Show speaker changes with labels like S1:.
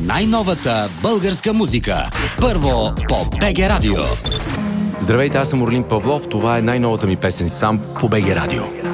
S1: най-новата българска музика. Първо по БГ Радио.
S2: Здравейте, аз съм Орлин Павлов. Това е най-новата ми песен "Сам" по БГ Радио.